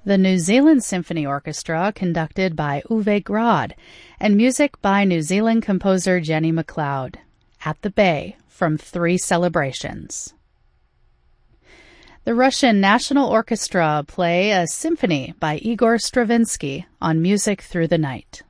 The New Zealand Symphony Orchestra, conducted by Uwe Grad, and music by New Zealand composer Jenny MacLeod. At the Bay, from 3 Celebrations. The Russian National Orchestra play a symphony by Igor Stravinsky on Music Through the Night.